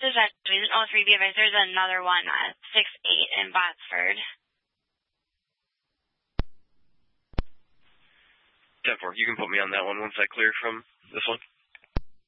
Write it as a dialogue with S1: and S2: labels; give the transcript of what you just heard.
S1: There's actually an 03 BFS. There's another one at 6-8 in Botsford.
S2: 10-4. You can put me on that one once I clear from this one.